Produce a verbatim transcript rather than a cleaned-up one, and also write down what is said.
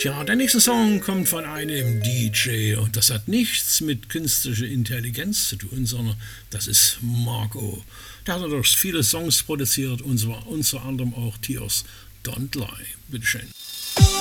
Tja, der nächste Song kommt von einem D J und das hat nichts mit künstlicher Intelligenz zu tun, sondern das ist Marco. Der hat durch viele Songs produziert und zwar unter anderem auch Tears Don't Lie. Bitteschön.